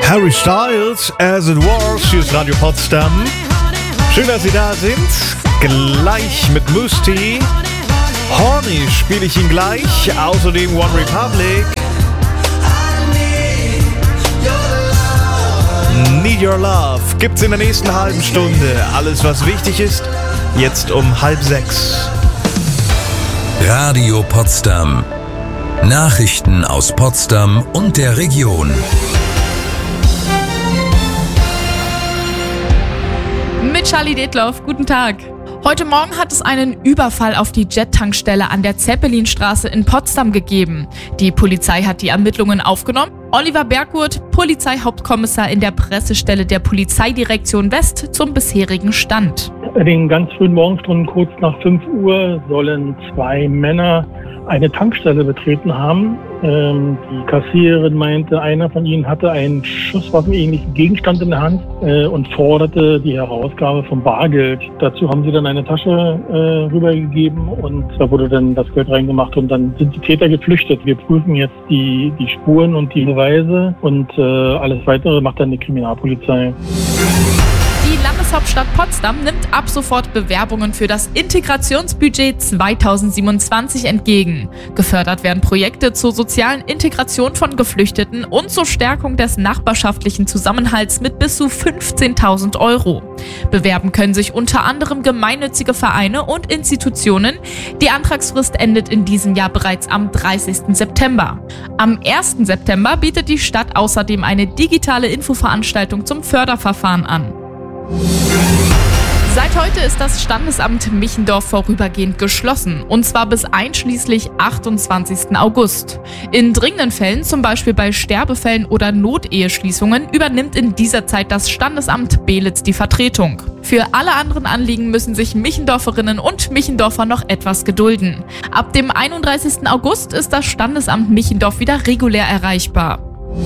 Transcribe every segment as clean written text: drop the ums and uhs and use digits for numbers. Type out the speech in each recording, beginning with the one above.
Harry Styles, As It Was, hier ist Radio Potsdam. Schön, dass Sie da sind. Gleich mit Musti. Horny spiele ich ihn gleich. Außerdem One Republic. Need Your Love gibt's in der nächsten halben Stunde. Alles, was wichtig ist, jetzt um 5:30. Radio Potsdam. Nachrichten aus Potsdam und der Region. Mit Charlie Detloff, guten Tag. Heute Morgen hat es einen Überfall auf die Jet-Tankstelle an der Zeppelinstraße in Potsdam gegeben. Die Polizei hat die Ermittlungen aufgenommen. Oliver Bergurt, Polizeihauptkommissar in der Pressestelle der Polizeidirektion West zum bisherigen Stand. In den ganz frühen Morgenstunden, kurz nach 5 Uhr, sollen 2 Männer eine Tankstelle betreten haben. Die Kassiererin meinte, einer von ihnen hatte einen schusswaffenähnlichen Gegenstand in der Hand und forderte die Herausgabe von Bargeld. Dazu haben sie dann eine Tasche rübergegeben und da wurde dann das Geld reingemacht und dann sind die Täter geflüchtet. Wir prüfen jetzt die Spuren und die Beweise und alles Weitere macht dann die Kriminalpolizei. Die Landeshauptstadt Potsdam nimmt ab sofort Bewerbungen für das Integrationsbudget 2027 entgegen. Gefördert werden Projekte zur sozialen Integration von Geflüchteten und zur Stärkung des nachbarschaftlichen Zusammenhalts mit bis zu 15.000 €. Bewerben können sich unter anderem gemeinnützige Vereine und Institutionen. Die Antragsfrist endet in diesem Jahr bereits am 30. September. Am 1. September bietet die Stadt außerdem eine digitale Infoveranstaltung zum Förderverfahren an. Seit heute ist das Standesamt Michendorf vorübergehend geschlossen, und zwar bis einschließlich 28. August. In dringenden Fällen, zum Beispiel bei Sterbefällen oder Noteheschließungen, übernimmt in dieser Zeit das Standesamt Beelitz die Vertretung. Für alle anderen Anliegen müssen sich Michendorferinnen und Michendorfer noch etwas gedulden. Ab dem 31. August ist das Standesamt Michendorf wieder regulär erreichbar.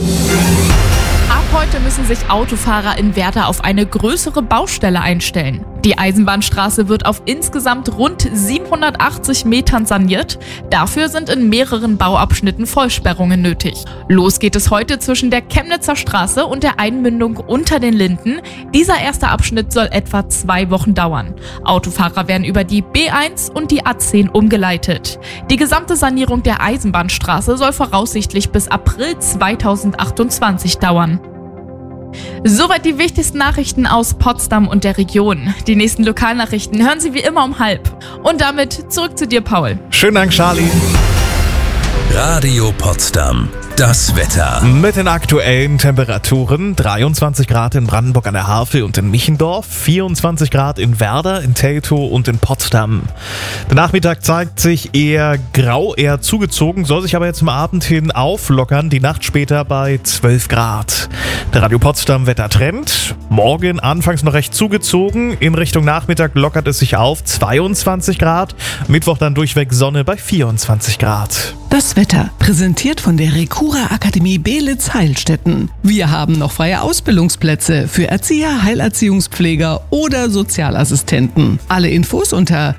Ab heute müssen sich Autofahrer in Werder auf eine größere Baustelle einstellen. Die Eisenbahnstraße wird auf insgesamt rund 780 Metern saniert. Dafür sind in mehreren Bauabschnitten Vollsperrungen nötig. Los geht es heute zwischen der Chemnitzer Straße und der Einmündung unter den Linden. Dieser erste Abschnitt soll etwa 2 Wochen dauern. Autofahrer werden über die B1 und die A10 umgeleitet. Die gesamte Sanierung der Eisenbahnstraße soll voraussichtlich bis April 2028 dauern. Soweit die wichtigsten Nachrichten aus Potsdam und der Region. Die nächsten Lokalnachrichten hören Sie wie immer um 12:30. Und damit zurück zu dir, Paul. Schönen Dank, Charlie. Radio Potsdam. Das Wetter. Mit den aktuellen Temperaturen: 23 Grad in Brandenburg an der Havel und in Michendorf, 24 Grad in Werder, in Teltow und in Potsdam. Der Nachmittag zeigt sich eher grau, eher zugezogen, soll sich aber jetzt zum Abend hin auflockern. Die Nacht später bei 12 Grad. Der Radio Potsdam Wettertrend: morgen anfangs noch recht zugezogen, in Richtung Nachmittag lockert es sich auf, 22 Grad, Mittwoch dann durchweg Sonne bei 24 Grad. Das Wetter, präsentiert von der Recura Akademie Beelitz-Heilstätten. Wir haben noch freie Ausbildungsplätze für Erzieher, Heilerziehungspfleger oder Sozialassistenten. Alle Infos unter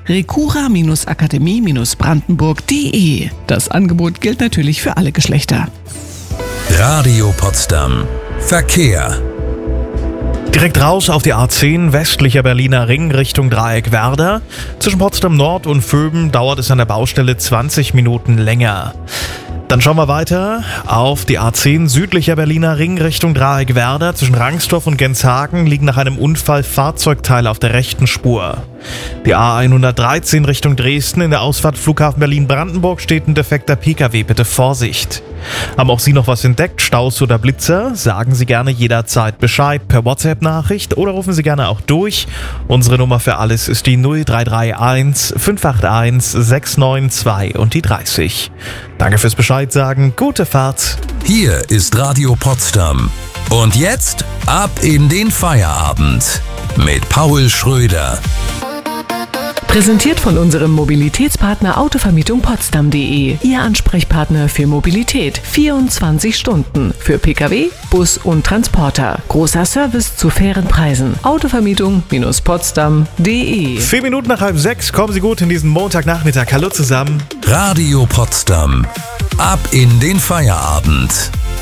recura-akademie-brandenburg.de. Das Angebot gilt natürlich für alle Geschlechter. Radio Potsdam. Verkehr. Direkt raus auf die A10, westlicher Berliner Ring Richtung Dreieck Werder. Zwischen Potsdam Nord und Vöben dauert es an der Baustelle 20 Minuten länger. Dann schauen wir weiter auf die A10, südlicher Berliner Ring Richtung Dreieck Werder. Zwischen Rangsdorf und Genshagen liegen nach einem Unfall Fahrzeugteile auf der rechten Spur. Die A113 Richtung Dresden, in der Ausfahrt Flughafen Berlin-Brandenburg steht ein defekter Pkw, bitte Vorsicht. Haben auch Sie noch was entdeckt, Staus oder Blitzer? Sagen Sie gerne jederzeit Bescheid per WhatsApp-Nachricht oder rufen Sie gerne auch durch. Unsere Nummer für alles ist die 0331 581 692 und die 30. Danke fürs Bescheid sagen, gute Fahrt. Hier ist Radio Potsdam. Und jetzt ab in den Feierabend mit Paul Schröder. Präsentiert von unserem Mobilitätspartner Autovermietung Potsdam.de. Ihr Ansprechpartner für Mobilität. 24 Stunden. Für Pkw, Bus und Transporter. Großer Service zu fairen Preisen. Autovermietung-potsdam.de. 4 Minuten nach 5:30, kommen Sie gut in diesen Montagnachmittag. Hallo zusammen. Radio Potsdam. Ab in den Feierabend.